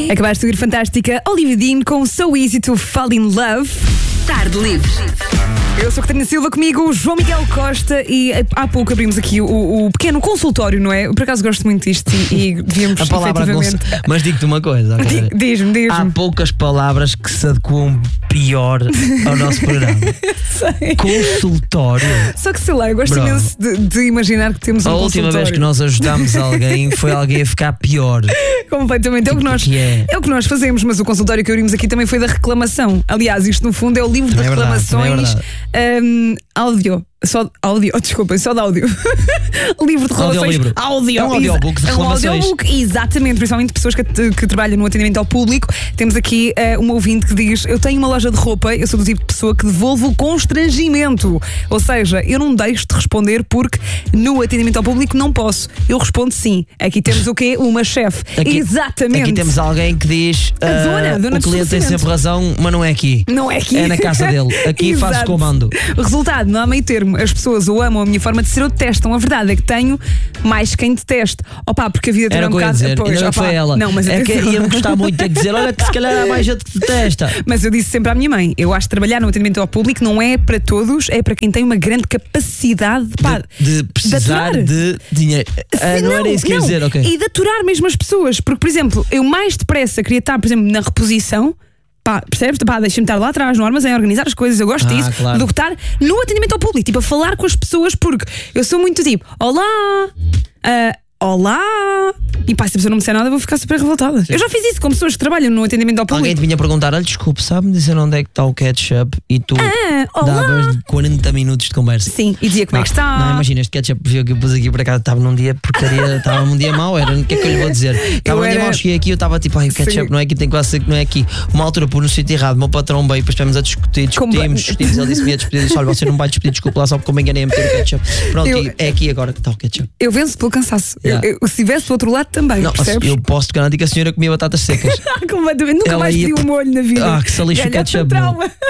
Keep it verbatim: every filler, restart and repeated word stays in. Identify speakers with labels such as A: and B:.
A: Acabaste de ouvir fantástica Olivia Dean com So Easy to Fall in Love.
B: Tarde Livre.
A: Eu sou a Catarina Silva, comigo o João Miguel Costa e há pouco abrimos aqui o, o pequeno consultório, não é? Eu por acaso gosto muito disto e, e devíamos
C: a palavra
A: efetivamente...
C: cons... Mas digo-te uma coisa.
A: Diz-me, diz-me, diz-me.
C: Há poucas palavras que se adequam pior ao nosso programa.
A: Sei.
C: Consultório.
A: Só que sei lá, eu gosto
C: Bro.
A: imenso de, de imaginar que temos um
C: A
A: consultório.
C: última vez que nós ajudámos alguém foi alguém a ficar pior.
A: Completamente, é o que nós,
C: que é?
A: é o que nós fazemos, mas o consultório que abrimos aqui também foi da reclamação. Aliás, isto no fundo é o livro de
C: Também é verdade,
A: reclamações
C: também
A: hum, áudio. Só áudio, oh, desculpem, só de áudio. Livro de reclamações.
C: Audiolivro.
A: Áudio.
C: É um audiobook de
A: É um
C: reclamações.
A: audiobook, exatamente, principalmente pessoas que, que trabalham no atendimento ao público. Temos aqui uh, uma ouvinte que diz: eu tenho uma loja de roupa, eu sou do tipo de pessoa que devolvo constrangimento. Ou seja, eu não deixo de responder porque no atendimento ao público não posso. Eu respondo sim. Aqui temos o quê? Uma chefe.
C: Aqui-
A: Exatamente.
C: Aqui temos alguém que diz:
A: A
C: ah,
A: dona, a dona
C: o
A: do
C: cliente tem
A: estabelecimento.
C: sempre razão, mas não é aqui.
A: Não é aqui.
C: É na casa dele. Aqui faz
A: Exato.
C: comando.
A: O resultado, não há meio termo. As pessoas ou amam a minha forma de ser ou detestam. A verdade é que tenho mais quem deteste. Opa, porque a vida tem
C: Era
A: um
C: o que eu ia
A: bocado.
C: dizer,
A: Pois,
C: ainda não
A: opa,
C: foi ela.
A: Não, mas
C: é que
A: atenção.
C: ia-me gostar muito de dizer: olha, que se calhar há mais gente que detesta.
A: Mas eu disse sempre à minha mãe: eu acho que trabalhar no atendimento ao público não é para todos, é para quem tem uma grande capacidade pá,
C: De, de precisar
A: aturar.
C: de dinheiro. Ah,
A: Sim,
C: não, era isso que eu ia
A: não.
C: dizer, ok.
A: E de aturar mesmo as pessoas. Porque, por exemplo, eu mais depressa queria estar, por exemplo, na reposição. Pá, percebes? Pá, deixa-me estar lá atrás no armazém a organizar as coisas, eu gosto
C: Ah,
A: disso,
C: claro.
A: do que estar no atendimento ao público, tipo a falar com as pessoas, porque eu sou muito tipo: olá, ah, olá, e pá, se a pessoa não me disser nada, eu vou ficar super revoltada. Eu já fiz isso com pessoas que trabalham no atendimento ao
C: Alguém
A: público.
C: te vinha perguntar: olha, desculpe, sabe-me dizer onde é que está o ketchup? E tu
A: Ah, olá.
C: davas quarenta minutos de conversa.
A: Sim, e dizia como é que está.
C: Não, imagina, este ketchup viu que eu pus aqui para cá, estava num dia porcaria, estava num dia mau, era, o que é que eu lhe vou dizer? Estava num dia
A: era-
C: mau, cheguei aqui, eu estava tipo: ai, o ketchup
A: Sim.
C: não é aqui, tem quase ser que não é aqui. Uma altura pus no sítio errado, o meu patrão veio, depois estivemos a discutir,
A: Como-
C: discutimos, discutimos, ele disse-me a despedir, disse: olha, você não vai despedir, desculpa lá, só porque eu me enganei a meter o ketchup. Pronto,
A: Eu-
C: e é aqui agora que está o ketchup.
A: Eu venço pelo cansaço.
C: Yeah.
A: Eu, eu, se tivesse do outro lado também,
C: Não,
A: percebes?
C: eu posso te garantir que a senhora comia batatas secas.
A: Completamente. Nunca
C: Ela
A: mais
C: ia-
A: pedi um molho na vida.
C: Ah, que se lixe o
A: Ganha-te
C: ketchup,
A: trauma.